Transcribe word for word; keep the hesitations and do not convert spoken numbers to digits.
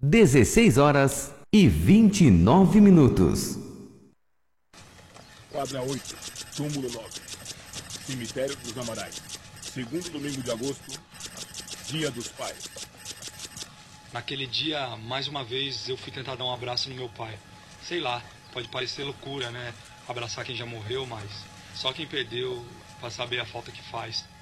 dezesseis horas e vinte e nove minutos. Quadra oito, túmulo nove, cemitério dos Amarais. Segundo domingo de agosto, dia dos pais. Naquele dia, mais uma vez, eu fui tentar dar um abraço no meu pai. Sei lá, pode parecer loucura, né? Abraçar quem já morreu, mas só quem perdeu pra saber a falta que faz.